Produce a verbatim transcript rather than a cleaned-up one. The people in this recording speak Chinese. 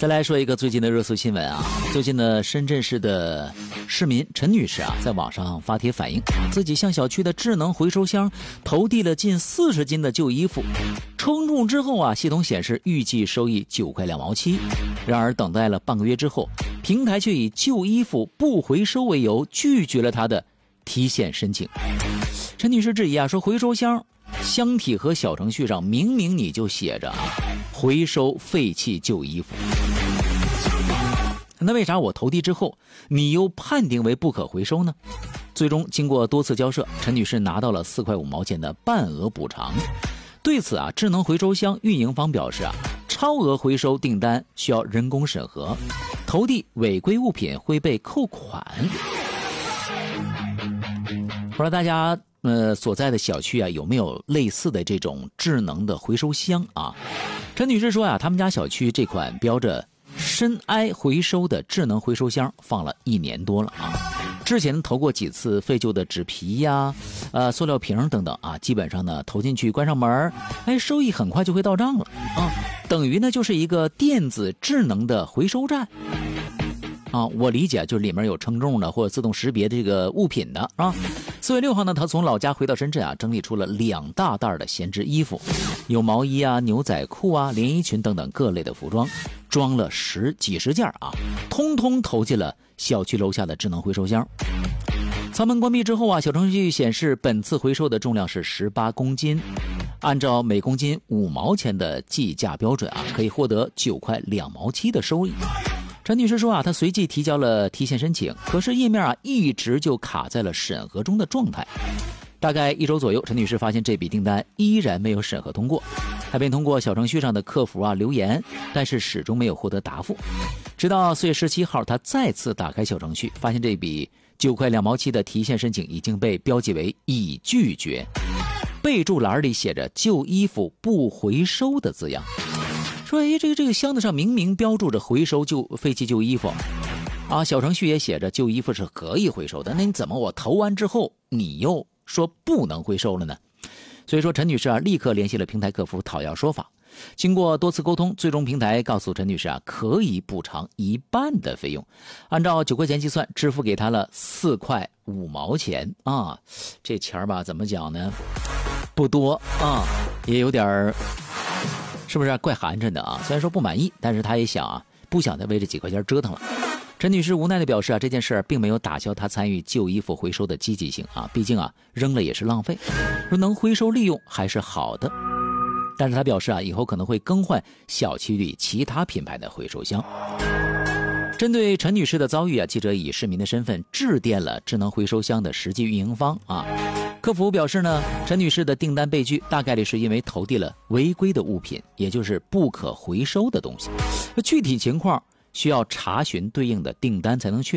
再来说一个最近的热搜新闻啊，最近呢，深圳市的市民陈女士啊，在网上发帖反映，自己向小区的智能回收箱投递了近四十斤的旧衣服，称重之后啊，系统显示预计收益九块两毛七。然而等待了半个月之后，平台却以旧衣服不回收为由，拒绝了她的提现申请。陈女士质疑啊，说回收箱箱体和小程序上明明你就写着回收废弃旧衣服，那为啥我投递之后你又判定为不可回收呢？最终经过多次交涉，陈女士拿到了四块五毛钱的半额补偿。对此啊，智能回收箱运营方表示啊，超额回收订单需要人工审核，投递违规物品会被扣款。不知道大家呃所在的小区啊有没有类似的这种智能的回收箱啊？陈女士说啊，他们家小区这款标着深埃回收的智能回收箱放了一年多了啊。之前投过几次废旧的纸皮呀、呃塑料瓶等等啊，基本上呢投进去关上门，哎，收益很快就会到账了啊，等于呢就是一个电子智能的回收站。啊，我理解就是里面有称重的或者自动识别这个物品的啊。四月六号呢，他从老家回到深圳啊，整理出了两大袋的闲置衣服，有毛衣啊、牛仔裤啊、连衣裙等等各类的服装，装了十几十件啊，通通投进了小区楼下的智能回收箱。舱门关闭之后啊，小程序显示本次回收的重量是十八公斤，按照每公斤五毛钱的计价标准啊，可以获得九块两毛七的收益。陈女士说啊，她随即提交了提现申请，可是页面啊一直就卡在了审核中的状态。大概一周左右，陈女士发现这笔订单依然没有审核通过，她便通过小程序上的客服啊留言，但是始终没有获得答复。直到四月十七号，她再次打开小程序，发现这笔九块两毛七的提现申请已经被标记为已拒绝，备注栏里写着旧衣服不回收的字样。说哎，这个这个箱子上明明标注着回收旧废弃旧衣服啊，小程序也写着旧衣服是可以回收的，那你怎么我投完之后你又说不能回收了呢？所以说陈女士啊，立刻联系了平台客服讨要说法。经过多次沟通，最终平台告诉陈女士啊，可以补偿一半的费用，按照九块钱计算，支付给她了四块五毛钱啊。这钱吧，怎么讲呢？不多啊，也有点是不是怪寒碜的啊？虽然说不满意，但是她也想啊，不想再为这几块钱折腾了。陈女士无奈地表示啊，这件事并没有打消她参与旧衣服回收的积极性啊，毕竟啊，扔了也是浪费，说能回收利用还是好的。但是她表示啊，以后可能会更换小区里其他品牌的回收箱。针对陈女士的遭遇啊，记者以市民的身份致电了智能回收箱的实际运营方啊。客服表示呢，陈女士的订单被拒大概率是因为投递了违规的物品，也就是不可回收的东西。具体情况需要查询对应的订单才能确